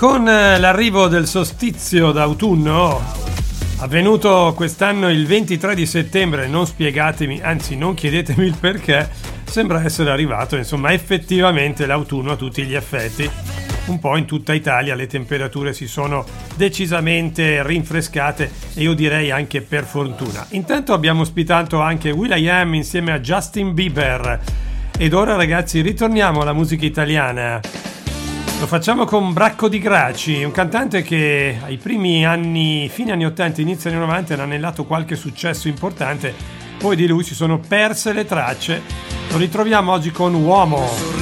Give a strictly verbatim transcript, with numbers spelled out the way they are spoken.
Con l'arrivo del solstizio d'autunno, avvenuto quest'anno il ventitré di settembre, non spiegatemi, anzi non chiedetemi il perché, sembra essere arrivato insomma effettivamente l'autunno a tutti gli effetti. Un po' in tutta Italia le temperature si sono decisamente rinfrescate e io direi anche per fortuna. Intanto abbiamo ospitato anche will.i.am insieme a Justin Bieber ed ora ragazzi ritorniamo alla musica italiana. Lo facciamo con Bracco di Graci, un cantante che ai primi anni, fine anni ottanta, inizio anni novanta, ha anellato qualche successo importante, poi di lui si sono perse le tracce. Lo ritroviamo oggi con Uomo.